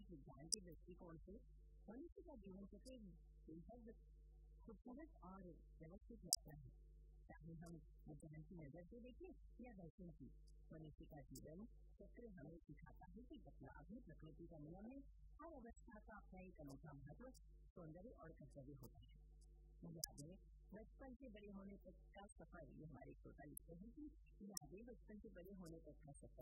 सामाजिक विज्ञान के दृष्टिकोण से मनुष्य का जीवन चक्र बेहद खूबसूरत और व्यवस्थित यात्रा है। चाहे हम विज्ञान की नजर से देखें या दर्शन की, मनुष्य का जीवन चक्र हमें सिखाता है कि बदलाव ही प्रकृति का नियम है। हर अवस्था का अपना एक अनोखा महत्व, सौंदर्य और कर्तव्य होता है। यादें बचपन से बड़े होने तक का सफर, ये हमारे श्रोता लिखते हैं कि यादें बचपन से बड़े होने तक का सफर